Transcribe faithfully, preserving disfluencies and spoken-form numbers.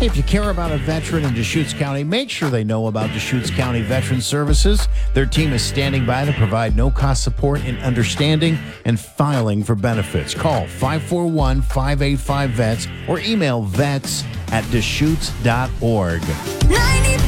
Hey, if you care about a veteran in Deschutes County, make sure they know about Deschutes County Veteran Services. Their team is standing by to provide no-cost support in understanding and filing for benefits. Call five four one, five eight five, V E T S or email vets at deschutes dot org.